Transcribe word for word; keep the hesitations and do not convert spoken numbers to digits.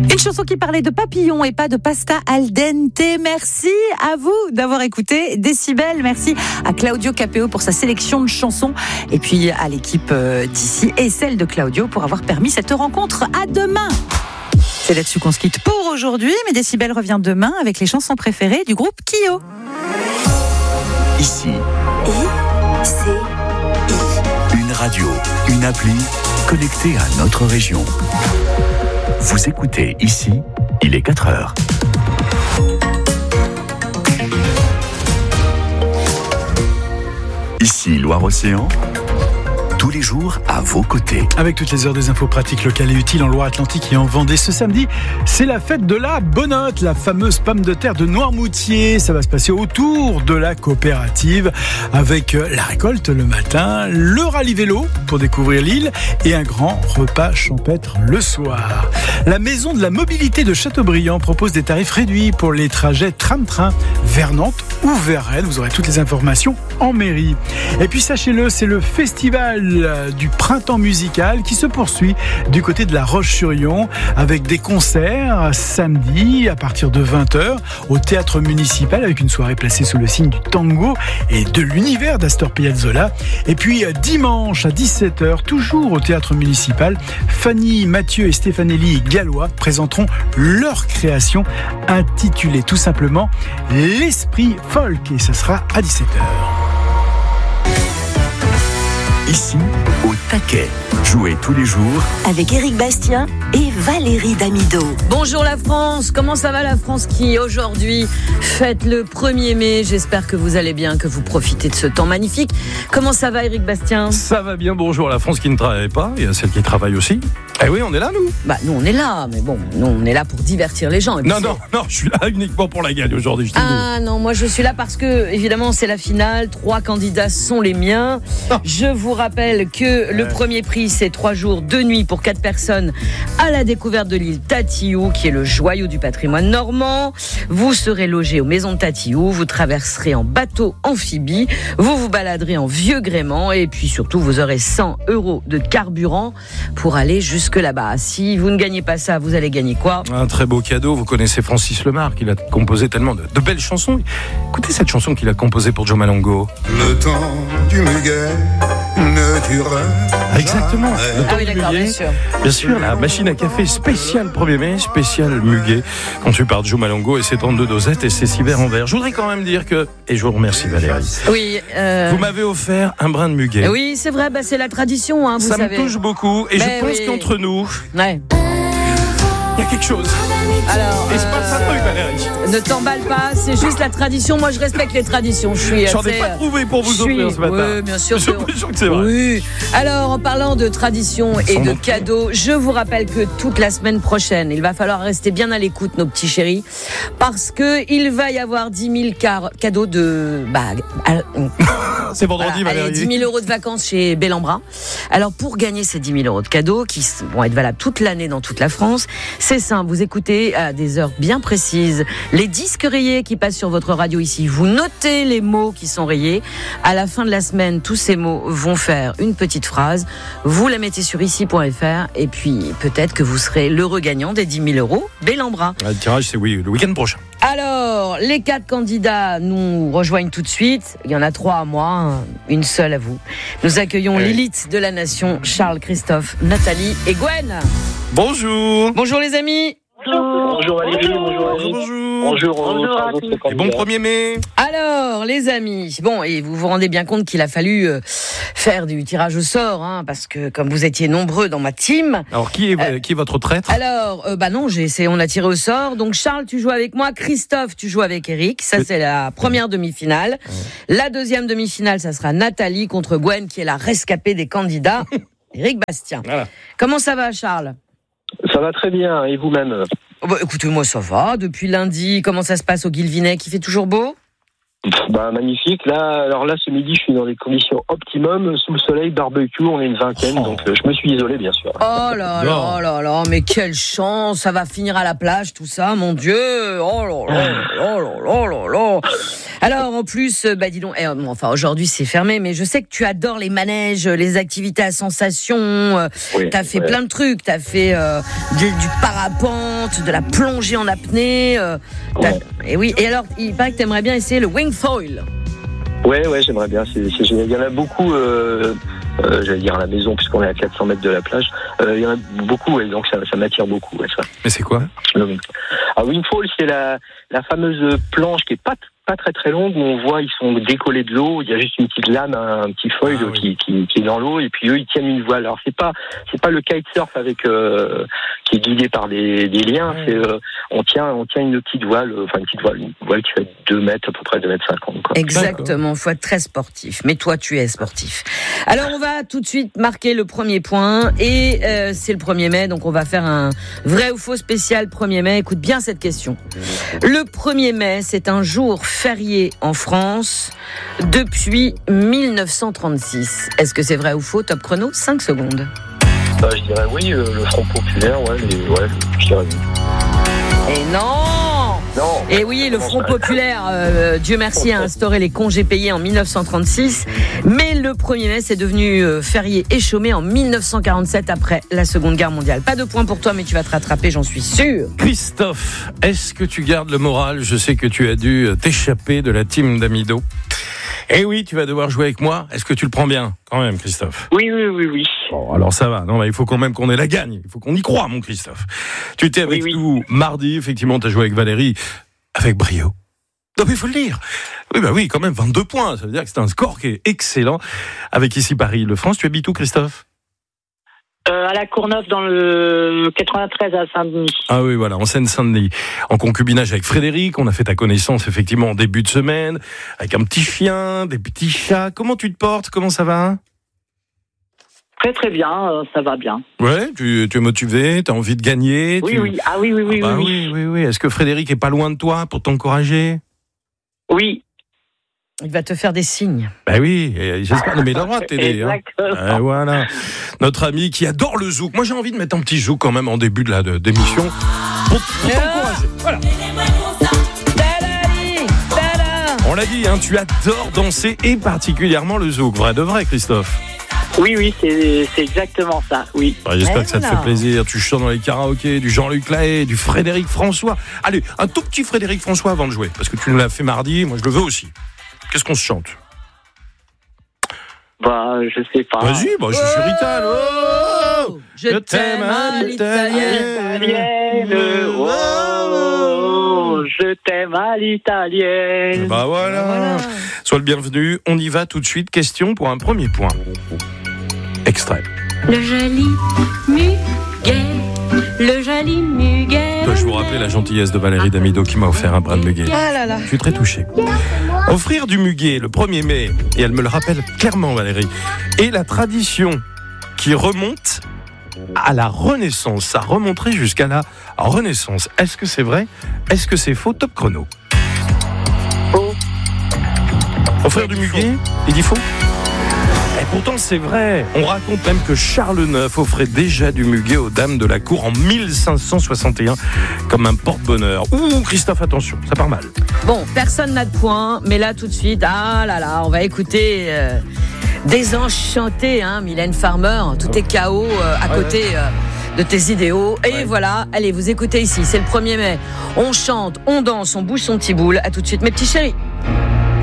Une chanson qui parlait de papillons et pas de pasta al dente. Merci à vous d'avoir écouté Décibel. Merci à Claudio Capéo pour sa sélection de chansons. Et puis à l'équipe d'ici et celle de Claudio pour avoir permis cette rencontre. À demain. C'est là-dessus qu'on se quitte pour aujourd'hui. Mais Décibel revient demain avec les chansons préférées du groupe Kyo. Ici. I, C, I. Une radio, une appli connectée à notre région. Vous écoutez Ici, il est quatre heures. Ici, Loire-Océan. Tous les jours à vos côtés. Avec toutes les heures des infos pratiques locales et utiles en Loire-Atlantique et en Vendée. Ce samedi, c'est la fête de la Bonotte, la fameuse pomme de terre de Noirmoutier. Ça va se passer autour de la coopérative avec la récolte le matin, le rallye vélo pour découvrir l'île et un grand repas champêtre le soir. La maison de la mobilité de Châteaubriand propose des tarifs réduits pour les trajets tram-train vers Nantes ou vers Rennes. Vous aurez toutes les informations en mairie. Et puis sachez-le, c'est le festival du printemps musical qui se poursuit du côté de la Roche-sur-Yon avec des concerts samedi à partir de vingt heures au théâtre municipal avec une soirée placée sous le signe du tango et de l'univers d'Astor Piazzolla. Et puis dimanche à dix-sept heures, toujours au théâtre municipal, Fanny, Mathieu et Stéphanelli Gallois présenteront leur création intitulée tout simplement L'Esprit Folk et ça sera à dix-sept heures. Ici, au taquet. Jouez tous les jours avec Éric Bastien et Valérie Damido. Bonjour la France, comment ça va la France qui aujourd'hui fête le premier mai. J'espère que vous allez bien, que vous profitez de ce temps magnifique. Comment ça va Éric Bastien ? Ça va bien, bonjour la France qui ne travaille pas, il y a celle qui travaille aussi. Eh oui, on est là nous. Bah nous on est là, mais bon, nous on est là pour divertir les gens. Et non, c'est... non, non, je suis là uniquement pour la gagne aujourd'hui. Je ah non, moi je suis là parce que évidemment c'est la finale, trois candidats sont les miens. Oh. Je vous rappelle que ouais. le premier prix c'est trois jours, deux nuits pour quatre personnes à la découverte de l'île Tatillou, qui est le joyau du patrimoine normand. Vous serez logé aux maisons de Tatillou, vous traverserez en bateau amphibie, vous vous baladerez en vieux gréement et puis surtout vous aurez cent euros de carburant pour aller jusque là-bas. Si vous ne gagnez pas ça, vous allez gagner quoi ? Un très beau cadeau. Vous connaissez Francis Lemar, qui a composé tellement de, de belles chansons. Écoutez cette chanson qu'il a composée pour Joe Malongo. Le temps du muguet ne dure ah, exactement. Le temps ah oui, du d'accord, muguet. bien sûr. Bien sûr, la machine à café spéciale premier mai, spécial muguet, conçu par Joe Malongo et ses trente-deux dosettes et ses six verres en verre. Je voudrais quand même dire que, et je vous remercie Valérie, oui, euh... vous m'avez offert un brin de muguet. Oui, c'est vrai, bah, c'est la tradition, hein, vous ça savez. Ça me touche beaucoup et mais je pense oui. qu'entre nous, ouais. il y a quelque chose. Alors, et c'est pas ça, euh, Valérie. Ne t'emballe pas, c'est juste la tradition. Moi, je respecte les traditions. Je suis. J'en ai pas trouvé pour vous offrir suis... ce matin. Oui, bien sûr. Je suis sûr que c'est vrai. Oui. Alors, en parlant de tradition et de cadeaux, je vous rappelle que toute la semaine prochaine, il va falloir rester bien à l'écoute, nos petits chéris, parce que il va y avoir dix mille car- cadeaux de. Bah, c'est vendredi, voilà, Valérie. Allez, dix mille euros de vacances chez Bellambra. Alors, pour gagner ces dix mille euros de cadeaux, qui vont être valables toute l'année dans toute la France, c'est simple. Vous écoutez à des heures bien précises les disques rayés qui passent sur votre radio ici. Vous notez les mots qui sont rayés. À la fin de la semaine, tous ces mots vont faire une petite phrase. Vous la mettez sur ici point f r et puis peut-être que vous serez l'heureux gagnant des dix mille euros Bellambra. Le tirage, c'est oui, le week-end prochain. Alors, les quatre candidats nous rejoignent tout de suite. Il y en a trois à moi, une seule à vous. Nous accueillons oui. l'élite de la nation, Charles, Christophe, Nathalie et Gwen. Bonjour. Bonjour les amis. Bonjour. Bonjour Valérie, bonjour Valérie. Bonjour. Bonjour. Bonjour à tous. Et bon premier mai. Alors, les amis, bon, et vous vous rendez bien compte qu'il a fallu euh, faire du tirage au sort, hein, parce que comme vous étiez nombreux dans ma team. Alors, qui est, euh, qui est votre traître ? Alors, euh, bah non, j'ai essayé, on a tiré au sort. Donc, Charles, tu joues avec moi. Christophe, tu joues avec Eric. Ça, c'est la première demi-finale. Ouais. La deuxième demi-finale, ça sera Nathalie contre Gwen, qui est la rescapée des candidats. Éric Bastien. Voilà. Comment ça va, Charles ? Ça va très bien, et vous-même ? Oh bah, écoutez, moi ça va. Depuis lundi, comment ça se passe au Guilvinec ? Il fait toujours beau ? Bah, magnifique. Là, alors là, ce midi, je suis dans des conditions optimum, sous le soleil, barbecue, on est une vingtaine, Oh. donc euh, je me suis isolé, bien sûr. Oh là là là là, mais quelle chance, ça va finir à la plage tout ça, mon Dieu. Oh là là là là là là là. Alors en plus, euh, bah dis donc, eh, enfin aujourd'hui c'est fermé, mais je sais que tu adores les manèges, les activités à sensation. Euh, Oui, t'as fait ouais. plein de trucs, t'as fait euh, du, du parapente, de la plongée en apnée. Euh, t'as- Ouais. Et oui. Et alors, il paraît que t'aimerais bien essayer le wing foil. Ouais, ouais, j'aimerais bien, c'est, c'est génial. Il y en a beaucoup, euh, euh, j'allais dire à la maison, puisqu'on est à quatre cents mètres de la plage. Euh, il y en a beaucoup, ouais, donc ça, ça m'attire beaucoup, ouais, ça. Mais c'est quoi? Le wing- Ah, Wingfall, c'est la, la fameuse planche qui est pas, pas très très longue, où on voit ils sont décollés de l'eau, il y a juste une petite lame, un petit foil Ah, oui. qui, qui, qui est dans l'eau, et puis eux ils tiennent une voile. Alors c'est pas c'est pas le kitesurf avec euh, qui est guidé par des, des liens, Ouais. c'est euh, on tient on tient une petite voile, euh, enfin une petite voile, une voile qui fait deux mètres à peu près, deux mètres cinquante. Quoi. Exactement, faut être très sportif. Mais toi, tu es sportif. Alors, on va tout de suite marquer le premier point. Et euh, c'est le premier mai, donc on va faire un vrai ou faux spécial premier mai. Écoute bien cette question. Le premier mai, c'est un jour férié en France depuis mille neuf cent trente-six. Est-ce que c'est vrai ou faux? Top chrono, cinq secondes. Bah, je dirais oui, euh, le Front populaire, ouais, mais ouais, je dirais oui. Et non! Non. Et oui, le Front populaire, euh, Dieu merci, a instauré les congés payés en mille neuf cent trente-six. Mais le premier mai, c'est devenu euh, férié et chômé en mille neuf cent quarante-sept après la Seconde Guerre mondiale. Pas de point pour toi, mais tu vas te rattraper, j'en suis sûr. Christophe, est-ce que tu gardes le moral? Je sais que tu as dû t'échapper de la team d'Amido. Eh oui, tu vas devoir jouer avec moi. Est-ce que tu le prends bien, quand même, Christophe? Oui, oui, oui, oui. Bon, alors ça va. Non, mais il faut quand même qu'on ait la gagne. Il faut qu'on y croie, mon Christophe. Tu étais avec Oui, oui. nous mardi. Effectivement, tu as joué avec Valérie avec brio. Non, mais il faut le dire. Oui, bah oui, quand même, vingt-deux points. Ça veut dire que c'est un score qui est excellent. Avec ici Paris-Île-de-France. Tu habites où, Christophe? Euh, à la Courneuve, dans le quatre-vingt-treize à Saint-Denis. Ah oui, voilà, en Seine-Saint-Denis. En concubinage avec Frédéric, on a fait ta connaissance effectivement en début de semaine, avec un petit chien, des petits chats. Comment tu te portes? Comment ça va? Très très bien, euh, ça va bien. Ouais, tu, tu es motivé, tu as envie de gagner. Oui, tu... oui, ah oui, oui, oui, Ah bah oui, oui, oui, oui. Est-ce que Frédéric est pas loin de toi pour t'encourager? oui. Il va te faire des signes. Bah oui, et j'espère. Non, mais il a le droit de t'aider. Hein. Exactement. Et voilà. Notre ami qui adore le zouk. Moi, j'ai envie de mettre un petit zouk quand même en début de la de, d'émission pour, pour t'encourager. Voilà. Tadali, tada. On l'a dit, hein, tu adores danser et particulièrement le zouk. Vrai de vrai, Christophe. Oui, oui, c'est, c'est exactement ça, oui. Ouais, j'espère que ça te Voilà. fait plaisir. Tu chantes dans les karaokés, du Jean-Luc Lahaye, du Frédéric François. Allez, un tout petit Frédéric François avant de jouer, parce que tu nous l'as fait mardi, moi je le veux aussi. Qu'est-ce qu'on se chante? Bah, je sais pas. Vas-y, bah, je suis sur Rital. Oh, Je t'aime à l'italienne. Italienne, oh, je t'aime à l'italienne. Bah voilà. Voilà. Sois le bienvenu. On y va tout de suite. Question pour un premier point. Extrait. Le joli muguet, le joli muguet. Dois-je vous rappeler la gentillesse de Valérie Damido qui m'a offert un brin de muguet? Ah là là. Je suis très touché. Offrir du muguet le premier mai, et elle me le rappelle clairement, Valérie, est la tradition qui remonte à la Renaissance. Ça remonterait jusqu'à la Renaissance. Est-ce que c'est vrai? Est-ce que c'est faux? Top chrono. Faux. Offrir du muguet, il dit faux? Et pourtant c'est vrai. On raconte même que Charles neuf offrait déjà du muguet aux dames de la cour en mille cinq cent soixante et un comme un porte-bonheur. Ouh, Christophe, attention, ça part mal. Bon, personne n'a de point, mais là tout de suite, ah là là, on va écouter euh, Désenchanté, hein, Mylène Farmer. Tout est K O euh, à côté euh, de tes idéaux. Et Ouais. voilà, allez, vous écoutez ici, c'est le premier mai. On chante, on danse, on bouge son petit boule. À tout de suite, mes petits chéris.